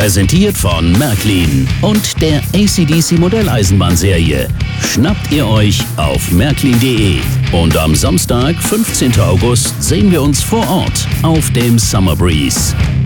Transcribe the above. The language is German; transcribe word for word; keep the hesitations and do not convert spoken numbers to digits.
Präsentiert von Märklin und der A C D C Modelleisenbahnserie. Schnappt ihr euch auf märklin punkt de. Und am Samstag, fünfzehnten August, sehen wir uns vor Ort auf dem Summer Breeze.